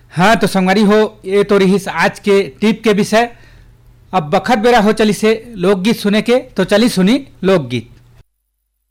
हाँ तो संगवारी हो, ये तो रही आज के टिप के विषय। अब बखत बेरा हो चली से लोकगीत सुने के, तो चली सुनी लोकगीत।